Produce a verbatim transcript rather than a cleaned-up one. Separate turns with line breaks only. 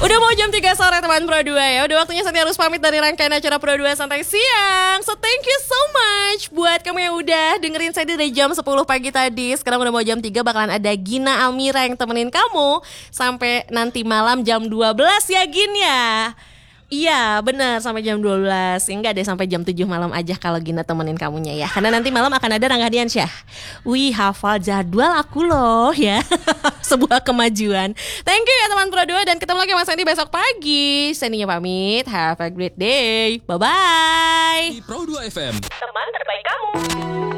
Udah mau jam tiga sore teman Pro dua ya. Udah waktunya Santi harus pamit dari rangkaian acara Pro dua Santai Siang. So thank you so much buat kamu yang udah dengerin saya dari jam sepuluh pagi tadi. Sekarang udah mau jam tiga, bakalan ada Gina Almira yang temenin kamu sampai nanti malam jam dua belas ya Gin ya. Iya benar, sampai jam dua belas. Enggak deh, sampai jam tujuh malam aja kalau Gina temenin kamunya ya. Karena nanti malam akan ada Rangga Diansyah. Wih, hafal jadwal aku loh ya. Sebuah kemajuan. Thank you ya teman Pro dua. Dan ketemu lagi sama Sandy besok pagi. Sandynya pamit. Have a great day. Bye-bye.
Pro dua F M,
teman terbaik kamu.